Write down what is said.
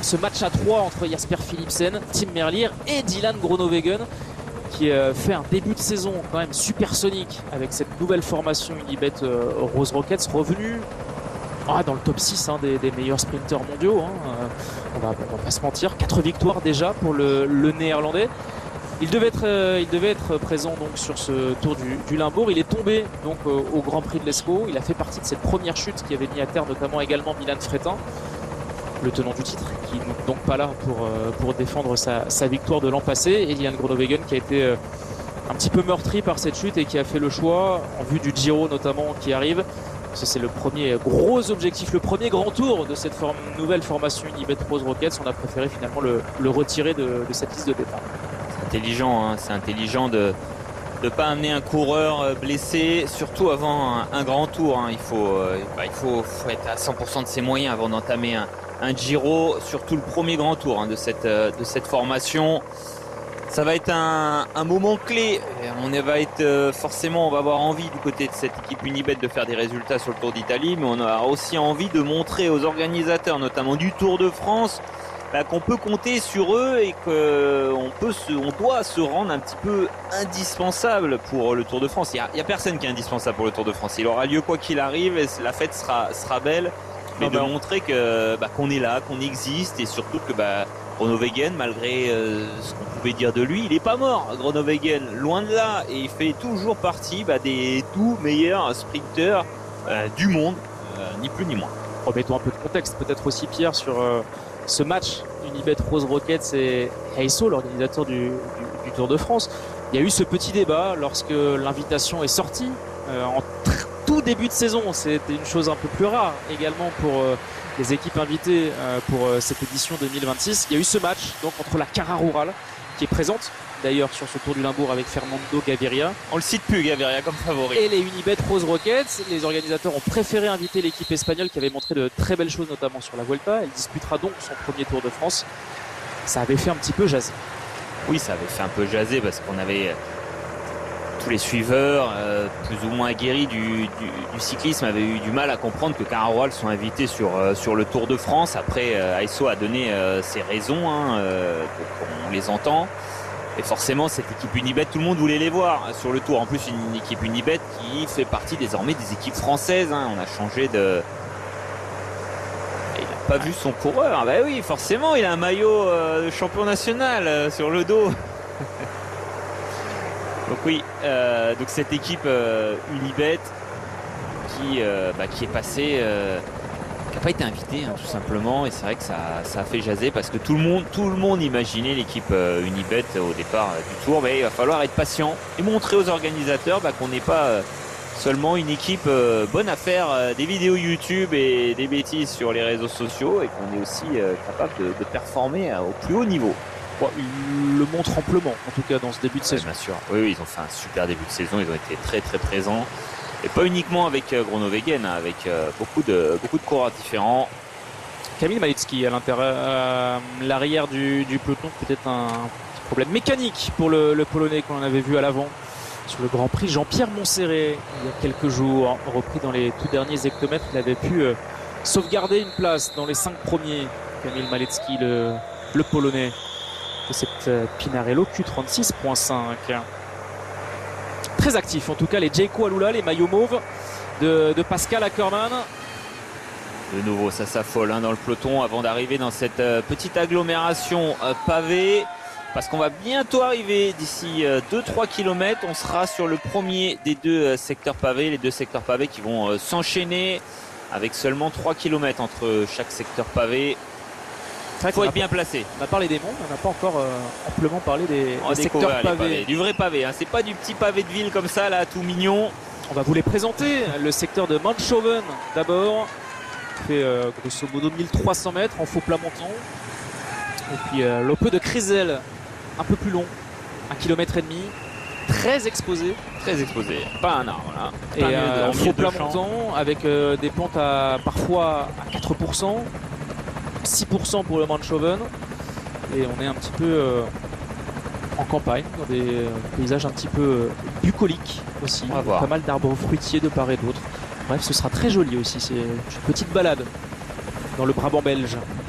ce match à 3 entre Jasper Philipsen, Tim Merlier et Dylan Groenewegen, qui fait un début de saison quand même supersonique avec cette nouvelle formation Unibet Rose Rockets, revenu dans le top 6 des meilleurs sprinters mondiaux. On va pas se mentir, 4 victoires déjà pour le néerlandais. Il devait être présent donc sur ce tour du Limbourg. Il est tombé donc au Grand Prix de l'Escaut. Il a fait partie de cette première chute qui avait mis à terre notamment également Milan Fretin, le tenant du titre, qui n'est donc pas là pour défendre sa victoire de l'an passé. Et Dylan Groenewegen qui a été un petit peu meurtri par cette chute et qui a fait le choix, en vue du Giro notamment qui arrive, parce que c'est le premier gros objectif, le premier grand tour de cette nouvelle formation Unibet Rose Rockets. On a préféré finalement le retirer de cette liste de départ. C'est intelligent, hein. C'est intelligent de ne pas amener un coureur blessé, surtout avant un grand tour. Hein. Il faut être à 100% de ses moyens avant d'entamer un Giro, surtout le premier grand tour de cette formation. Ça va être un moment clé. On va avoir envie du côté de cette équipe Unibet de faire des résultats sur le Tour d'Italie, mais on a aussi envie de montrer aux organisateurs, notamment du Tour de France, qu'on peut compter sur eux et qu'on doit se rendre un petit peu indispensable pour le Tour de France. Il y a personne qui est indispensable pour le Tour de France. Il aura lieu quoi qu'il arrive et la fête sera belle, mais de montrer qu'on est là, qu'on existe, et surtout que Groenewegen, malgré ce qu'on pouvait dire de lui, il n'est pas mort. Groenewegen, loin de là, et il fait toujours partie des tout meilleurs sprinteurs du monde, ni plus ni moins. Remettons un peu de contexte, peut-être aussi Pierre, sur ce match Unibet Rose Rockets et Heiso, l'organisateur du Tour de France. Il y a eu ce petit débat lorsque l'invitation est sortie en tout début de saison. C'était une chose un peu plus rare également pour les équipes invitées pour cette édition 2026. Il y a eu ce match donc entre la Cara Rural, qui est présente d'ailleurs sur ce Tour du Limbourg avec Fernando Gaviria. On le cite plus, Gaviria, comme favori. Et les Unibet Rose Rockets. Les organisateurs ont préféré inviter l'équipe espagnole qui avait montré de très belles choses, notamment sur la Vuelta. Elle disputera donc son premier Tour de France. Ça avait fait un petit peu jaser. Oui, ça avait fait un peu jaser parce qu'on avait tous les suiveurs plus ou moins aguerris du cyclisme avaient eu du mal à comprendre que Cara Rural soit invité sur le Tour de France. Après, Heiso a donné ses raisons, on les entend. Et forcément, cette équipe Unibet, tout le monde voulait les voir sur le Tour. En plus, une équipe Unibet qui fait partie désormais des équipes françaises. On a changé de... Et il n'a pas vu son coureur. Oui, forcément, il a un maillot de champion national sur le dos. Donc oui, donc cette équipe Unibet qui est passée... qui n'a pas été invité tout simplement, et c'est vrai que ça a fait jaser parce que tout le monde imaginait l'équipe Unibet au départ du Tour, mais il va falloir être patient et montrer aux organisateurs qu'on n'est pas seulement une équipe bonne à faire des vidéos YouTube et des bêtises sur les réseaux sociaux, et qu'on est aussi capable de performer au plus haut niveau. Il le montre amplement, en tout cas dans ce début de saison. Bien sûr, oui, ils ont fait un super début de saison, ils ont été très très présents. Et pas uniquement avec Groenewegen, avec beaucoup de coureurs différents. Kamil Malецki à l'arrière du peloton, peut-être un petit problème mécanique pour le Polonais qu'on avait vu à l'avant sur le Grand Prix. Jean-Pierre Montserrat, il y a quelques jours, repris dans les tout derniers hectomètres, il avait pu sauvegarder une place dans les 5 premiers. Kamil Malецki, le Polonais de cette Pinarello Q36.5. Très actifs en tout cas les Jayco Alula, les maillots mauves de Pascal Ackermann. De nouveau ça s'affole dans le peloton avant d'arriver dans cette petite agglomération pavée, parce qu'on va bientôt arriver d'ici 2-3 km. On sera sur le premier des deux secteurs pavés, les deux secteurs pavés qui vont s'enchaîner avec seulement 3 km entre chaque secteur pavé. Il faut être bien placé. On a parlé des monts, on n'a pas encore amplement parlé des secteurs pavés. Du vrai pavé, c'est pas du petit pavé de ville comme ça là, tout mignon. On va vous les présenter. Le secteur de Münchowen d'abord, fait grosso modo 1300 mètres en faux plat montant. Et puis l'Ope de Crisel, un peu plus long, 1,5 km, très exposé. Très exposé, pas un arbre là. Et en faux plat montant avec des pentes parfois à 4%. 6% pour le Münchowen, et on est un petit peu en campagne, dans des paysages un petit peu bucoliques aussi, pas mal d'arbres fruitiers de part et d'autre. Bref, ce sera très joli aussi, c'est une petite balade dans le Brabant belge.